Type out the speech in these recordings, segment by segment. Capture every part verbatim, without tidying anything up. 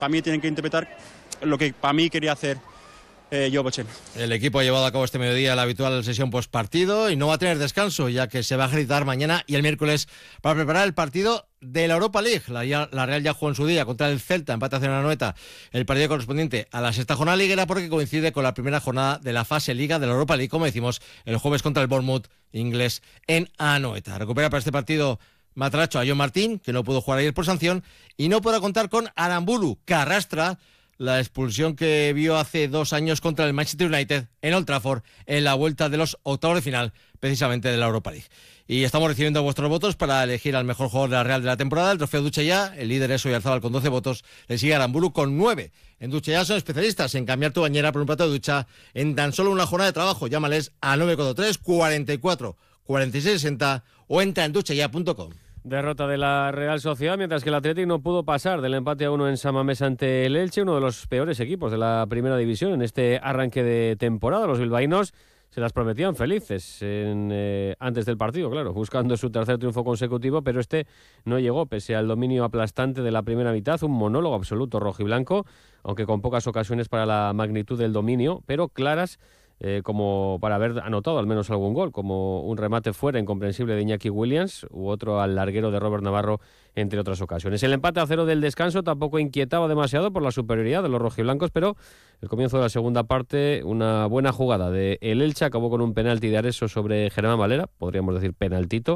para mí tienen que interpretar lo que para mí quería hacer eh, Joe Bochen. El equipo ha llevado a cabo este mediodía la habitual sesión postpartido y no va a tener descanso, ya que se va a ejercitar mañana y el miércoles para preparar el partido de la Europa League. La, la Real ya jugó en su día contra el Celta, empate a cero en Anoeta, el partido correspondiente a la sexta jornada liguera, porque coincide con la primera jornada de la fase Liga de la Europa League, como decimos, el jueves contra el Bournemouth inglés en Anoeta. Recupera para este partido Matracho a John Martín, que no pudo jugar ayer por sanción, y no podrá contar con Aramburu, que arrastra la expulsión que vio hace dos años contra el Manchester United en Old Trafford en la vuelta de los octavos de final, precisamente de la Europa League. Y estamos recibiendo vuestros votos para elegir al mejor jugador de la Real de la temporada. El trofeo Duchaya, el líder es Oyarzabal con doce votos, le sigue Aramburu con nueve. En Duchaya son especialistas en cambiar tu bañera por un plato de ducha en tan solo una jornada de trabajo. Llámales a nueve cuatro tres, cuarenta y cuatro, cuarenta y seis sesenta o entra en duchaya punto com. Derrota de la Real Sociedad, mientras que el Athletic no pudo pasar del empate a uno en San Mamés ante el Elche, uno de los peores equipos de la primera división en este arranque de temporada. Los bilbaínos se las prometían felices en, eh, antes del partido, claro, buscando su tercer triunfo consecutivo, pero este no llegó, pese al dominio aplastante de la primera mitad, un monólogo absoluto rojiblanco, aunque con pocas ocasiones para la magnitud del dominio, pero claras, Eh, como para haber anotado al menos algún gol, como un remate fuera incomprensible de Iñaki Williams u otro al larguero de Robert Navarro, entre otras ocasiones. El empate a cero del descanso tampoco inquietaba demasiado por la superioridad de los rojiblancos, pero el comienzo de la segunda parte, una buena jugada de el Elche, acabó con un penalti de Areso sobre Germán Valera, podríamos decir penaltito,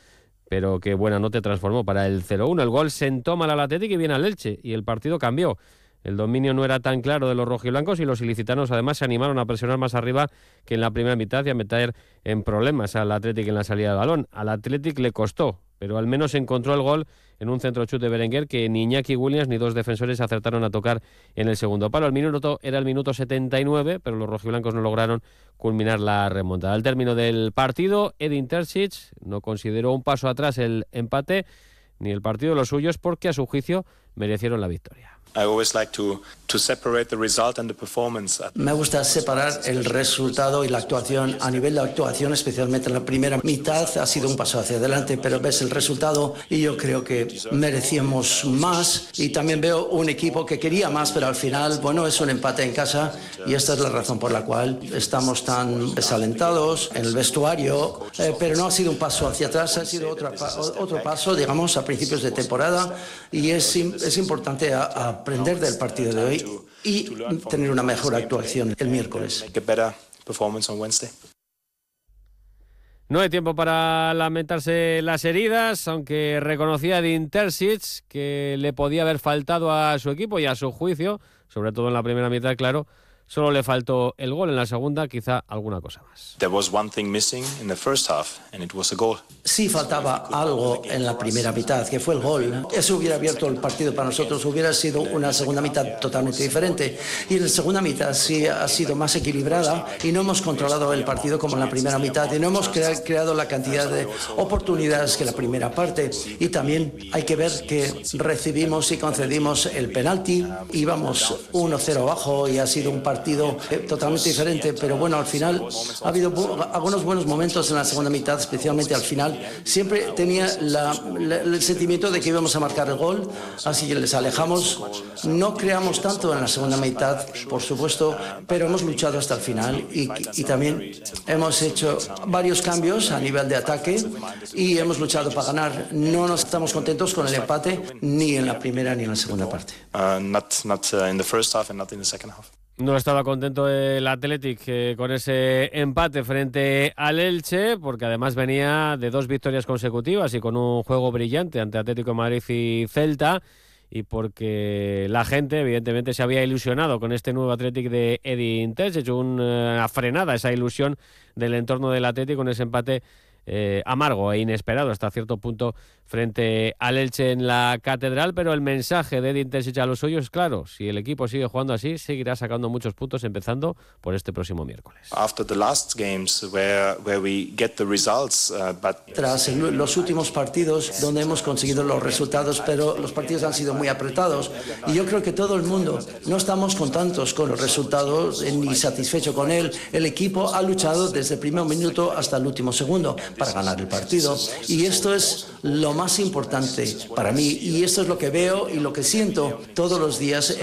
pero que buena nota transformó para el cero uno. El gol sentó mal al Atlético y viene al Elche, y el partido cambió. El dominio no era tan claro de los rojiblancos y los ilicitanos además se animaron a presionar más arriba que en la primera mitad y a meter en problemas al Athletic en la salida de balón. Al Athletic le costó, pero al menos encontró el gol en un centro chute de Berenguer que ni Iñaki Williams ni dos defensores acertaron a tocar en el segundo palo. El minuto era el minuto setenta y nueve, pero los rojiblancos no lograron culminar la remontada. Al término del partido, Edin Terzic no consideró un paso atrás el empate ni el partido de los suyos, porque a su juicio merecieron la victoria. Me gusta separar el resultado y la actuación. A nivel de actuación, especialmente en la primera mitad, ha sido un paso hacia adelante, pero ves el resultado y yo creo que merecíamos más, y también veo un equipo que quería más, pero al final, bueno, es un empate en casa y esta es la razón por la cual estamos tan desalentados en el vestuario, eh, pero no ha sido un paso hacia atrás, ha sido otro, otro paso, digamos, a principios de temporada, y es, es importante a, a aprender del partido de hoy y tener una mejor actuación el miércoles. No hay tiempo para lamentarse las heridas, aunque reconocía Edin Terzic que le podía haber faltado a su equipo y a su juicio, sobre todo en la primera mitad, claro. Solo le faltó el gol, en la segunda quizá alguna cosa más. Sí faltaba algo en la primera mitad, que fue el gol. Eso hubiera abierto el partido para nosotros, hubiera sido una segunda mitad totalmente diferente. Y la segunda mitad sí ha sido más equilibrada y no hemos controlado el partido como en la primera mitad y no hemos crea- creado la cantidad de oportunidades que la primera parte. Y también hay que ver que recibimos y concedimos el penalti, íbamos uno cero abajo y ha sido un partido partido totalmente diferente, pero bueno, al final ha habido bu- algunos buenos momentos en la segunda mitad, especialmente al final. Siempre tenía la, la, el sentimiento de que íbamos a marcar el gol, así que les alejamos. No creamos tanto en la segunda mitad, por supuesto, pero hemos luchado hasta el final y, y también hemos hecho varios cambios a nivel de ataque y hemos luchado para ganar. No nos estamos contentos con el empate ni en la primera ni en la segunda parte. Uh, not, not, uh, in the first half and not in the second half. No estaba contento el Athletic eh, con ese empate frente al Elche, porque además venía de dos victorias consecutivas y con un juego brillante ante Atlético de Madrid y Celta, y porque la gente evidentemente se había ilusionado con este nuevo Athletic de Edin Terzic, una frenada esa ilusión del entorno del Athletic con ese empate Eh, amargo e inesperado hasta cierto punto frente al Elche en la Catedral, pero el mensaje de Edin Terzic a los suyos es claro: si el equipo sigue jugando así, seguirá sacando muchos puntos, empezando por este próximo miércoles. After the last games where where we get the results, uh, but Tras el, los últimos partidos donde hemos conseguido los resultados, pero los partidos han sido muy apretados y yo creo que todo el mundo no estamos contentos con los resultados eh, ni satisfecho con él. El equipo ha luchado desde el primer minuto hasta el último segundo, para ganar el partido. Y esto es lo más importante para mí y esto es lo que veo y lo que siento todos los días.